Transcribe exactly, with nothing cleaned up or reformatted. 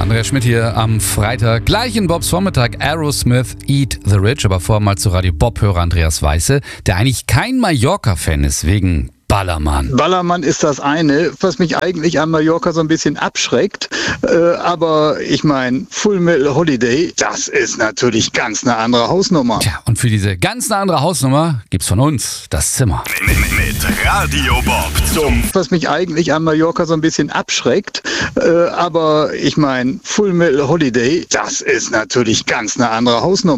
Andreas Schmidt hier am Freitag. Gleich in Bobs Vormittag Aerosmith, Eat the Rich. Aber vorher mal zu Radio Bob-Hörer Andreas Weiße, der eigentlich kein Mallorca-Fan ist, wegen Ballermann. Ballermann ist das eine, was mich eigentlich an Mallorca so ein bisschen abschreckt. Äh, aber ich meine, Full Metal Holiday, das ist natürlich ganz eine andere Hausnummer. Tja, und für diese ganz eine andere Hausnummer gibt's von uns das Zimmer. Mit, mit Radio Bob zum... Was mich eigentlich an Mallorca so ein bisschen abschreckt. Äh, aber ich meine, Full Metal Holiday, das ist natürlich ganz eine andere Hausnummer.